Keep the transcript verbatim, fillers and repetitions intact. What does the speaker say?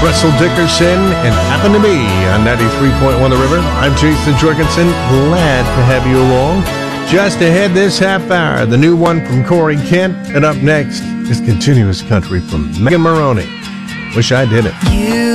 Tressel Dickerson, and Happen to Me on ninety-three point one The River. I'm Jason Jorgensen. Glad to have you along. Just ahead this half hour, the new one from Corey Kent. And up next is Continuous Country from Megan Maroney. Wish I Did It. You